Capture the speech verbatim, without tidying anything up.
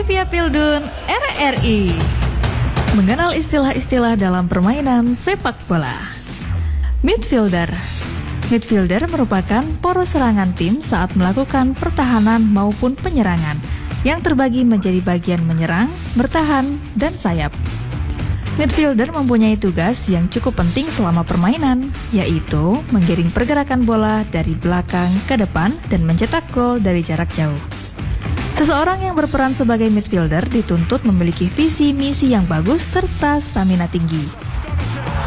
Trivia Pildun R R I. Mengenal istilah-istilah dalam permainan sepak bola. Midfielder. Midfielder merupakan poros serangan tim saat melakukan pertahanan maupun penyerangan yang terbagi menjadi bagian menyerang, bertahan, dan sayap. Midfielder mempunyai tugas yang cukup penting selama permainan, yaitu menggiring pergerakan bola dari belakang ke depan dan mencetak gol dari jarak jauh. Seseorang yang berperan sebagai midfielder dituntut memiliki visi misi yang bagus serta stamina tinggi.